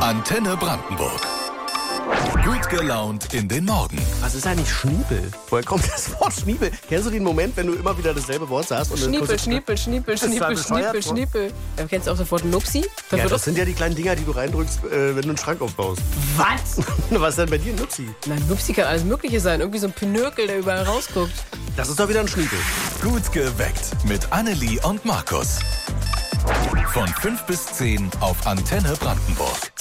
Antenne Brandenburg. Gut gelaunt in den Morgen. Was ist eigentlich Schniepel? Woher kommt das Wort Schniepel? Kennst du den Moment, wenn du immer wieder dasselbe Wort sagst? Und Schniepel. Kennst du auch das Wort Nupsi? Das sind ja die kleinen Dinger, die du reindrückst, wenn du einen Schrank aufbaust. Was? Was ist denn bei dir ein Nupsi? Nein, Nupsi kann alles Mögliche sein. Irgendwie so ein Pinökel, der überall rausguckt. Das ist doch wieder ein Schniepel. Gut geweckt mit Annelie und Markus. Von 5 bis 10 auf Antenne Brandenburg.